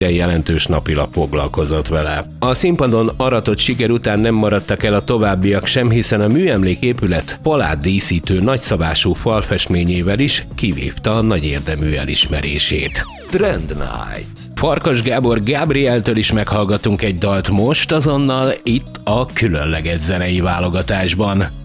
jelentős napilap foglalkozott vele. A színpadon aratott siker után nem maradtak el a továbbiak sem, hiszen a műemléképület paláddíszítő nagyszabású falfestményével is kivívta a nagy érdemű elismerését. Trend Night. Farkas Gábor Gabrieltől is meghallgatunk egy dalt most, azonnal itt a különleges zenei válogatásban.